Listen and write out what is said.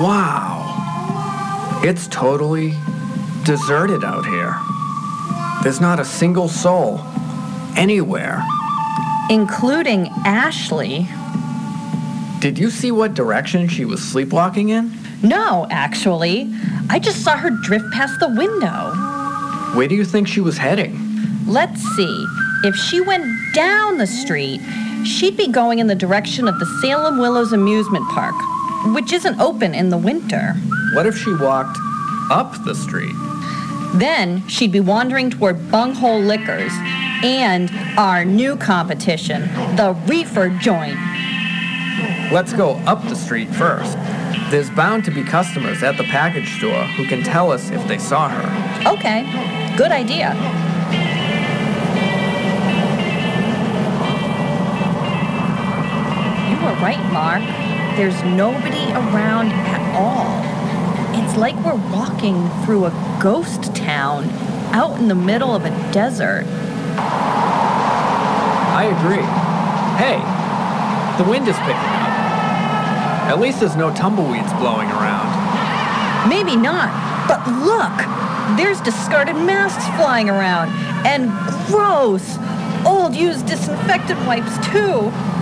Wow. It's totally deserted out here. There's not a single soul anywhere. Including Ashley. Did you see what direction she was sleepwalking in? No, actually. I just saw her drift past the window. Where do you think she was heading? Let's see. If she went down the street, she'd be going in the direction of the Salem Willows Amusement Park, which isn't open in the winter. What if she walked up the street? Then she'd be wandering toward Bunghole Liquors and our new competition, the Reefer Joint. Let's go up the street first. There's bound to be customers at the package store who can tell us if they saw her. Okay, good idea. You were right, Mark. There's nobody around at all. It's like we're walking through a ghost town out in the middle of a desert. I agree. Hey, the wind is picking up. At least there's no tumbleweeds blowing around. Maybe not, but look! There's discarded masks flying around, and gross! Old used disinfectant wipes, too.